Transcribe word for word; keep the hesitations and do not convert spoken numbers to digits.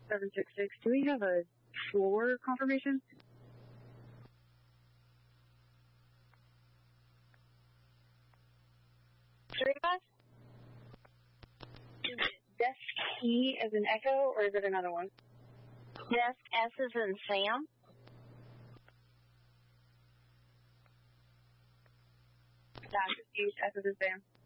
seven six six. Do we have a floor confirmation? Three of us? Is it desk E as in Echo, or is it another one? Desk S as in Sam? Nah, just E, S as in Sam.